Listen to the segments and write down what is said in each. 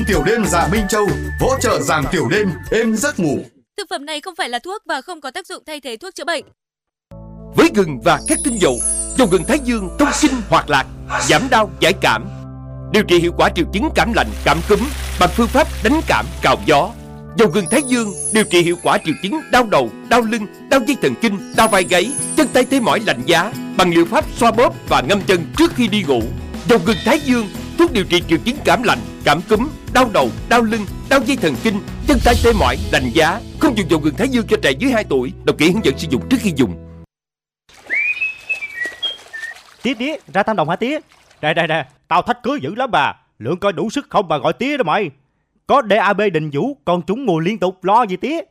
Tiểu đêm dạ Minh Châu hỗ trợ giảm tiểu đêm, êm giấc ngủ. Thực phẩm này không phải là thuốc và không có tác dụng thay thế thuốc chữa bệnh. Với gừng và các tinh dầu, dầu gừng Thái Dương thông kinh hoạt lạc, giảm đau giải cảm, điều trị hiệu quả triệu chứng cảm lạnh, cảm cúm bằng phương pháp đánh cảm cào gió. Dầu gừng Thái Dương điều trị hiệu quả triệu chứng đau đầu, đau lưng, đau dây thần kinh, đau vai gáy, chân tay tê mỏi lạnh giá bằng liệu pháp xoa bóp và ngâm chân trước khi đi ngủ. Dầu gừng Thái Dương thuốc điều trị triệu chứng cảm lạnh, cảm cúm, đau đầu, đau lưng, đau dây thần kinh, chân tay tê mỏi lạnh giá. Không dùng dầu gừng Thái Dương cho trẻ dưới 2 tuổi. Đọc kỹ hướng dẫn sử dụng trước khi dùng. Tía, ra Tam Đồng hả tía? Đây, tao thách cưới dữ lắm bà. Lượng coi đủ sức không mà gọi tía đó mày. Có DAB Đình Vũ, con trúng mùa liên tục, lo gì tía?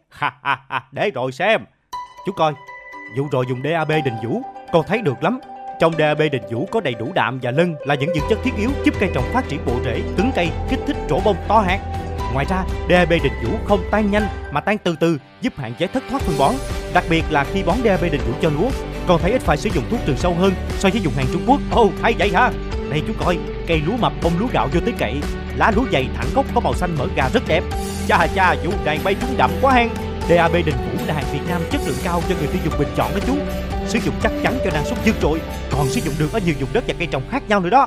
Để rồi xem. Chú coi, vụ rồi dùng DAB Đình Vũ, con thấy được lắm. Trong DAB Đình Vũ có đầy đủ đạm và lân là những dưỡng chất thiết yếu giúp cây trồng phát triển bộ rễ, cứng cây, kích thích trổ bông to hạt. Ngoài ra, DAB Đình Vũ không tan nhanh mà tan từ từ, giúp hạn chế thất thoát phân bón. Đặc biệt là khi bón DAB Đình Vũ cho lúa, con thấy ít phải sử dụng thuốc trừ sâu hơn so với dùng hàng Trung Quốc. Hay vậy hả? Đây chú coi, cây lúa mập bông lúa gạo vô tới cậy, lá lúa dày thẳng gốc có màu xanh mỡ gà rất đẹp. Chà, vụ này bay trúng đậm quá hen. DAB Đình Vũ là hàng Việt Nam chất lượng cao cho người tiêu dùng bình chọn đó chú. Sử dụng chắc chắn cho năng suất vượt trội, còn sử dụng được ở nhiều vùng đất và cây trồng khác nhau nữa đó.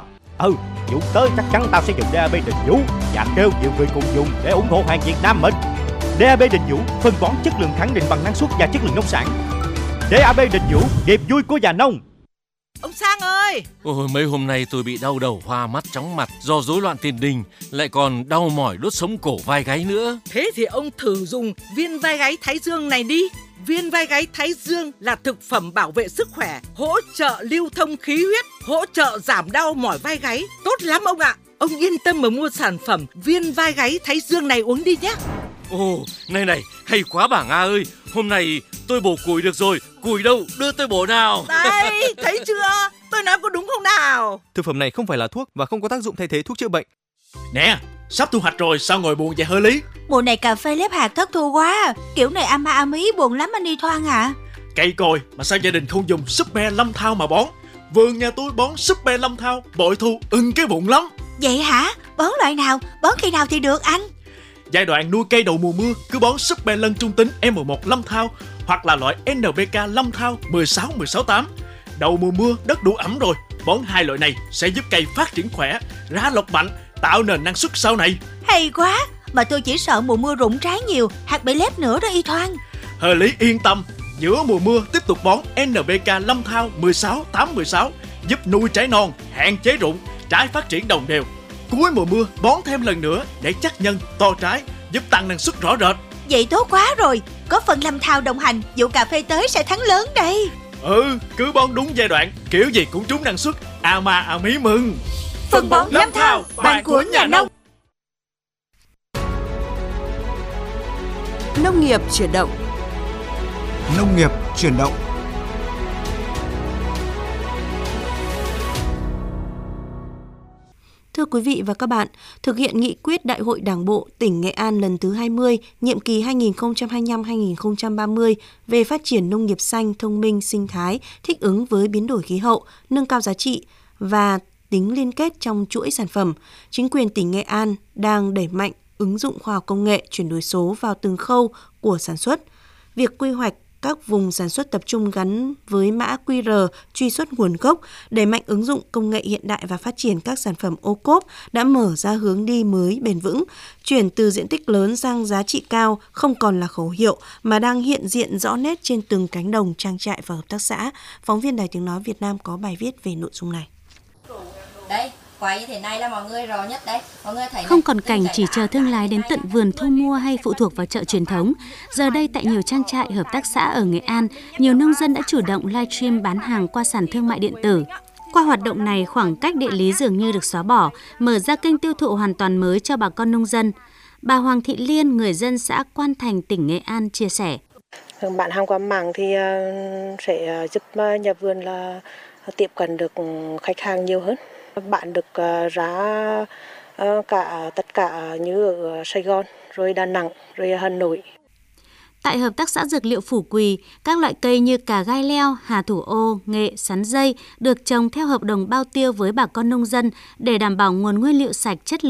Vụ tới chắc chắn tao sẽ dùng DAB Đình Vũ và kêu nhiều người cùng dùng để ủng hộ hàng Việt Nam mình. DAB Đình Vũ, phân bón chất lượng khẳng định bằng năng suất và chất lượng nông sản. DAB Đình Vũ, niềm vui của nhà nông. Ông Sang ơi! Ôi, mấy hôm nay tôi bị đau đầu, hoa mắt, chóng mặt do rối loạn tiền đình, lại còn đau mỏi đốt sống cổ vai gáy nữa. Thế thì ông thử dùng viên vai gáy Thái Dương này đi. Viên vai gáy Thái Dương là thực phẩm bảo vệ sức khỏe, hỗ trợ lưu thông khí huyết, hỗ trợ giảm đau mỏi vai gáy. Tốt lắm ông ạ! Ông yên tâm mà mua sản phẩm viên vai gáy Thái Dương này uống đi nhé. Ồ, này, hay quá bà Nga ơi. Hôm nay tôi bổ củi được rồi. Củi đâu, đưa tôi bổ nào. Đây, thấy chưa? Tôi nói có đúng không nào? Thực phẩm này không phải là thuốc và không có tác dụng thay thế thuốc chữa bệnh. Nè, sắp thu hoạch rồi, sao ngồi buồn vậy hơ Lý? Mùa này cà phê lép hạt thất thu quá. Kiểu này ama ami buồn lắm anh Y Thoan à. Cây còi, mà sao gia đình không dùng Super Lâm Thao mà bón? Vườn nhà tôi bón Super Lâm Thao, bội thu ưng cái bụng lắm. Vậy hả? Bón loại nào? Bón khi nào thì được anh? Giai đoạn nuôi cây đầu mùa mưa cứ bón Super Lân trung tính M1 Lâm Thao hoặc là loại NPK Lâm Thao 16-16-8. Đầu mùa mưa đất đủ ẩm rồi, bón hai loại này sẽ giúp cây phát triển khỏe, ra lộc mạnh, tạo nền năng suất sau này. Hay quá, mà tôi chỉ sợ mùa mưa rụng trái nhiều, hạt bị lép nữa đó Y Thoan. Hờ Lý yên tâm, giữa mùa mưa tiếp tục bón NPK Lâm Thao 16-8-16 giúp nuôi trái non, hạn chế rụng, trái phát triển đồng đều. Cuối mùa mưa bón thêm lần nữa để chắc nhân, to trái, giúp tăng năng suất rõ rệt. Vậy tốt quá rồi, có phần Lâm Thao đồng hành, vụ cà phê tới sẽ thắng lớn đây. Cứ bón đúng giai đoạn, kiểu gì cũng trúng năng suất. Ama Ami mừng. Phân bón Lâm Thao, bạn của nhà nông. Nông nghiệp chuyển động. Nông nghiệp chuyển động. Thưa quý vị và các bạn, thực hiện nghị quyết Đại hội Đảng bộ tỉnh Nghệ An lần thứ 20, nhiệm kỳ 2025-2030 về phát triển nông nghiệp xanh, thông minh, sinh thái, thích ứng với biến đổi khí hậu, nâng cao giá trị và tính liên kết trong chuỗi sản phẩm, chính quyền tỉnh Nghệ An đang đẩy mạnh ứng dụng khoa học công nghệ, chuyển đổi số vào từng khâu của sản xuất. Việc quy hoạch các vùng sản xuất tập trung gắn với mã QR truy xuất nguồn gốc, đẩy mạnh ứng dụng công nghệ hiện đại và phát triển các sản phẩm ô cốp đã mở ra hướng đi mới bền vững, chuyển từ diện tích lớn sang giá trị cao không còn là khẩu hiệu mà đang hiện diện rõ nét trên từng cánh đồng, trang trại và hợp tác xã. Phóng viên Đài Tiếng nói Việt Nam có bài viết về nội dung này. Đây, quay như thế này là mọi người rõ nhất đấy. Mọi người thấy không còn cảnh chỉ chờ thương lái đến tận vườn thu mua hay phụ thuộc vào chợ truyền thống. Giờ đây tại nhiều trang trại, hợp tác xã ở Nghệ An, nhiều nông dân đã chủ động livestream bán hàng qua sàn thương mại điện tử. Qua hoạt động này, khoảng cách địa lý dường như được xóa bỏ, mở ra kênh tiêu thụ hoàn toàn mới cho bà con nông dân. Bà Hoàng Thị Liên, người dân xã Quan Thành, tỉnh Nghệ An chia sẻ. Bán hàng qua mạng thì sẽ giúp nhà vườn là tiếp cận được khách hàng nhiều hơn. Bán được giá tất cả như ở Sài Gòn, rồi Đà Nẵng, rồi Hà Nội. Tại hợp tác xã dược liệu Phủ Quỳ, các loại cây như cà gai leo, hà thủ ô, nghệ, sắn dây được trồng theo hợp đồng bao tiêu với bà con nông dân để đảm bảo nguồn nguyên liệu sạch chất lượng.